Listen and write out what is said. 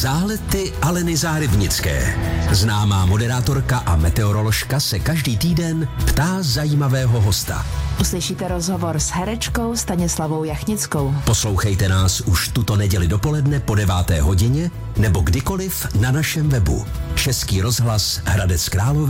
Zálety Aleny Zárybnické. Známá moderátorka a meteoroložka se každý týden ptá zajímavého hosta. Uslyšíte rozhovor s herečkou Stanislavou Jachnickou. Poslouchejte nás už tuto neděli dopoledne po 9. hodině nebo kdykoliv na našem webu. Český rozhlas Hradec Králové.